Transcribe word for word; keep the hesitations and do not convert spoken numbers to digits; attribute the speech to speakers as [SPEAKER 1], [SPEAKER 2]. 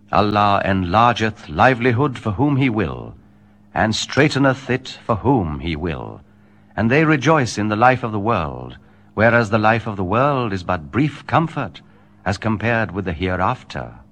[SPEAKER 1] Allah enlargeth livelihood for whom He will, and straiteneth it for whom He will. And they rejoice in the life of the world, whereas the life of the world is but brief comfort as compared with the hereafter.